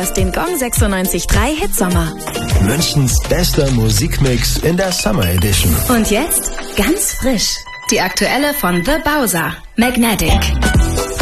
hörst den Gong 96.3 Hit Sommer. Münchens bester Musikmix in der Summer Edition. Und jetzt ganz frisch. Die aktuelle von The Bowser, Magnetic.